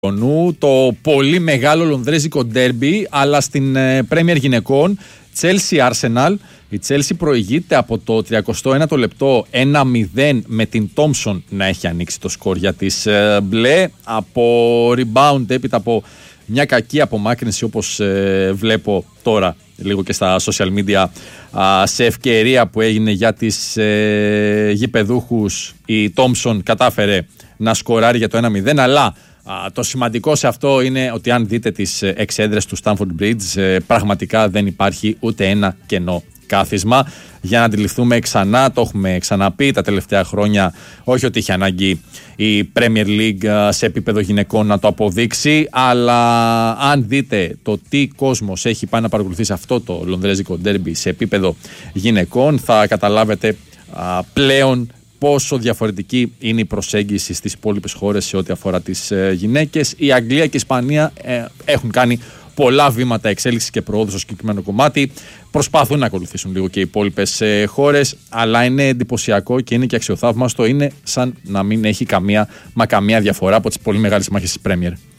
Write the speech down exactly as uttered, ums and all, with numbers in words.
το πολύ μεγάλο λονδρέζικο ντέρμπι, αλλά στην Πρέμιερ γυναικών, Chelsea Arsenal. Η Chelsea προηγείται από το τριακοστό ένατο λεπτό ένα μηδέν με την Thompson να έχει ανοίξει το σκορ για τις μπλε. Από rebound, έπειτα από μια κακή απομάκρυνση, όπως ε, βλέπω τώρα λίγο και στα social media, α, σε ευκαιρία που έγινε για τις ε, γηπεδούχους, η Thompson κατάφερε να σκοράρει για το ένα μηδέν, αλλά α, το σημαντικό σε αυτό είναι ότι αν δείτε τις εξέδρες του Stamford Bridge, ε, πραγματικά δεν υπάρχει ούτε ένα κενό κάθισμα. Για να αντιληφθούμε ξανά, το έχουμε ξαναπεί τα τελευταία χρόνια, όχι ότι είχε ανάγκη η Premier League σε επίπεδο γυναικών να το αποδείξει, αλλά αν δείτε το τι κόσμος έχει πάει να παρακολουθήσει αυτό το λονδρέζικο ντέρμπι σε επίπεδο γυναικών, θα καταλάβετε α, πλέον πόσο διαφορετική είναι η προσέγγιση στις υπόλοιπες χώρες σε ό,τι αφορά τις ε, γυναίκες. Η Αγγλία και η Ισπανία ε, έχουν κάνει πολλά βήματα εξέλιξης και προόδου στο συγκεκριμένο κομμάτι. Προσπαθούν να ακολουθήσουν λίγο και οι υπόλοιπες ε, χώρες, αλλά είναι εντυπωσιακό και είναι και αξιοθαύμαστο. Είναι σαν να μην έχει καμία, μα καμία διαφορά από τις πολύ μεγάλες μάχες της Premier.